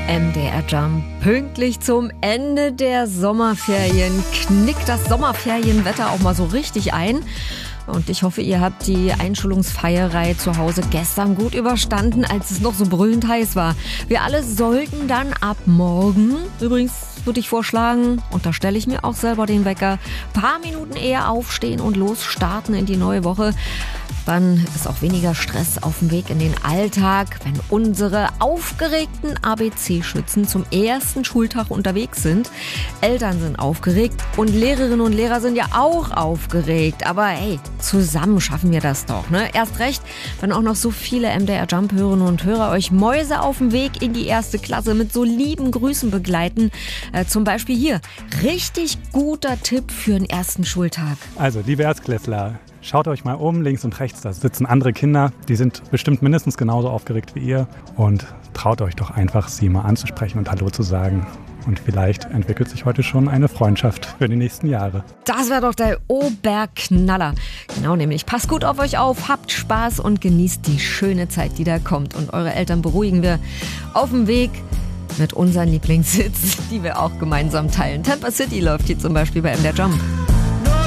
MDR Jump. Pünktlich zum Ende der Sommerferien knickt das Sommerferienwetter auch mal so richtig ein. Und ich hoffe, ihr habt die Einschulungsfeierei zu Hause gestern gut überstanden, als es noch so brüllend heiß war. Wir alle sollten dann ab morgen, übrigens würde ich vorschlagen, und da stelle ich mir auch selber den Wecker, paar Minuten eher aufstehen und losstarten in die neue Woche. Dann ist auch weniger Stress auf dem Weg in den Alltag, wenn unsere aufgeregten ABC-Schützen zum ersten Schultag unterwegs sind. Eltern sind aufgeregt und Lehrerinnen und Lehrer sind ja auch aufgeregt. Aber hey, zusammen schaffen wir das doch, ne? Erst recht, wenn auch noch so viele MDR Jump-Hörerinnen und Hörer euch Mäuse auf dem Weg in die erste Klasse mit so lieben Grüßen begleiten. Zum Beispiel hier, richtig guter Tipp für den ersten Schultag. Also, liebe Erstklässler, schaut euch mal um, links und rechts, da sitzen andere Kinder, die sind bestimmt mindestens genauso aufgeregt wie ihr und traut euch doch einfach, sie mal anzusprechen und Hallo zu sagen. Und vielleicht entwickelt sich heute schon eine Freundschaft für die nächsten Jahre. Das wäre doch der Oberknaller. Genau, nämlich passt gut auf euch auf, habt Spaß und genießt die schöne Zeit, die da kommt. Und eure Eltern beruhigen wir auf dem Weg mit unseren Lieblingshits, die wir auch gemeinsam teilen. Tampa City läuft hier zum Beispiel bei MDR Jump.